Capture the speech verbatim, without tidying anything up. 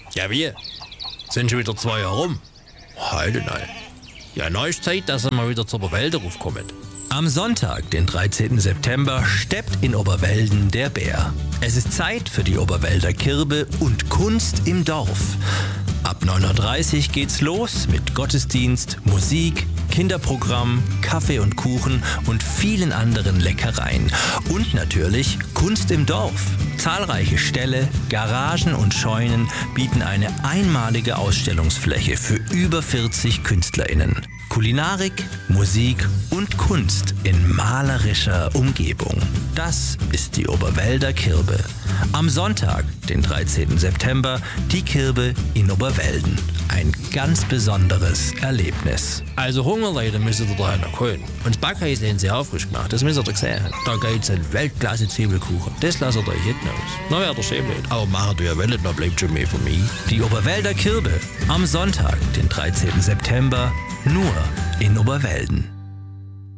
Ja, wie? Sind schon wieder zwei Jahre rum? Heute nein. Ja, neu ist Zeit, dass er mal wieder zur Oberwälder raufkommt. Am Sonntag, den dreizehnten September, steppt in Oberwelden der Bär. Es ist Zeit für die Oberwälder Kirbe und Kunst im Dorf. Ab neun Uhr dreißig geht's los mit Gottesdienst, Musik, Kinderprogramm, Kaffee und Kuchen und vielen anderen Leckereien. Und natürlich Kunst im Dorf. Zahlreiche Ställe, Garagen und Scheunen bieten eine einmalige Ausstellungsfläche für über vierzig KünstlerInnen. Kulinarik, Musik und Kunst in malerischer Umgebung. Das ist die Oberwälder Kirbe. Am Sonntag, den dreizehnten September, die Kirbe in Oberwelden. Ein ganz besonderes Erlebnis. Also Hungerleute müsst ihr da noch holen. Und das Backhaus haben sie aufrisch gemacht, das müsst ihr sehen. Da gibt's einen Weltklasse-Zwiebelkuchen. Das lasst ihr euch hinten aus. Na wäre der schön blöd. Aber machen du ja wollt, dann bleibt schon mehr von mir. Die Oberwälder Kirbe. Am Sonntag, den dreizehnten September, nur in Oberwelden.